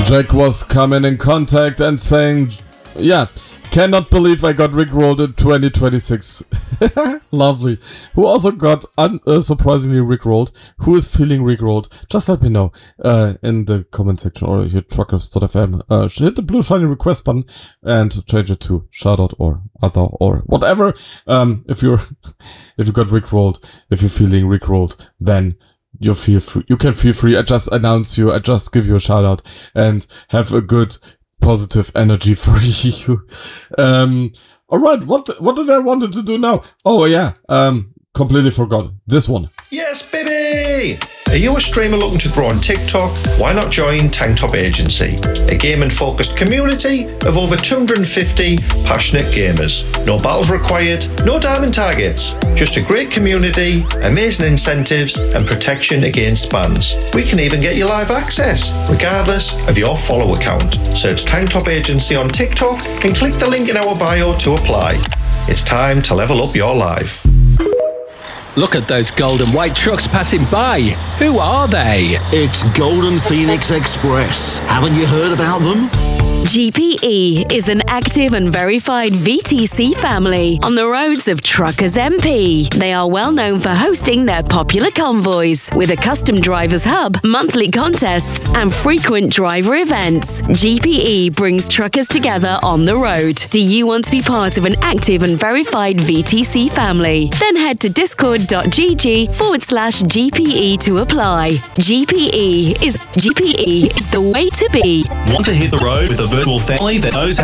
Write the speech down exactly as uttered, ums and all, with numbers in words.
Jack was coming in contact and saying, yeah, cannot believe I got rickrolled in twenty twenty-six. Lovely. Who also got un- uh, surprisingly rickrolled? Who is feeling rickrolled? Just let me know uh, in the comment section or if you're truckers dot f m. Uh, hit the blue shiny request button and change it to shoutout or other or whatever. Um, if you're if you got rickrolled, if you're feeling rickrolled, then you feel free. You can feel free. I just announce you. I just give you a shout out and have a good positive energy for you. Um, all right. What what did I wanted to do now? Oh yeah. Um, completely forgot this one. Yes, baby. Are you a streamer looking to grow on TikTok? Why not join Tank Top Agency, a gaming-focused community of over two hundred fifty passionate gamers. No battles required, no diamond targets, just a great community, amazing incentives, and protection against bans. We can even get you live access, regardless of your follow account. Search Tank Top Agency on TikTok and click the link in our bio to apply. It's time to level up your life. Look at those gold and white trucks passing by. Who are they? It's Golden Phoenix Express. Haven't you heard about them? G P E is an active and verified V T C family on the roads of Truckers M P. They are well known for hosting their popular convoys with a custom drivers hub, monthly contests, and frequent driver events. G P E brings truckers together on the road. Do you want to be part of an active and verified V T C family? Then head to discord.gg forward slash GPE to apply. G P E is G P E is the way to be. Want to hit the road with a virtual family that knows how